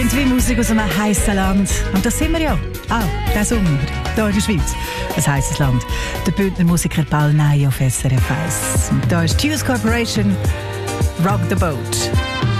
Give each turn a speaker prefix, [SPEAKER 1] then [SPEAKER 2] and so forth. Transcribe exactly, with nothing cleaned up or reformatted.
[SPEAKER 1] Country Musik aus einem heißen Land. Und das sind wir ja. Auch diesen Sommer, hier in der Schweiz. Ein heißes Land. Der Bündner Musiker Paul Ney auf S R F eins. Und da ist Juice Corporation, Rock the Boat.